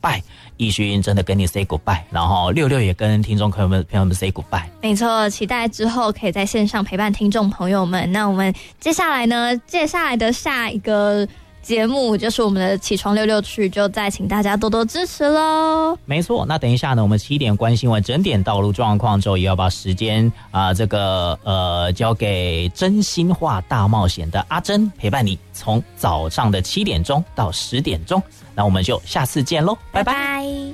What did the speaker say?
goodbye，奕迅真的跟你 say goodbye， 然后66也跟听众朋友们 say goodbye。 没错，期待之后可以在线上陪伴听众朋友们。那我们接下来的下一个节目就是我们的起床66去，就再请大家多多支持咯。 没错，那等一下呢，我们7点关新闻整点道路状况之后，也要把时间交给真心话大冒险的阿珍陪伴你，从早上的7点钟到10点钟。那我们就下次见咯，拜拜。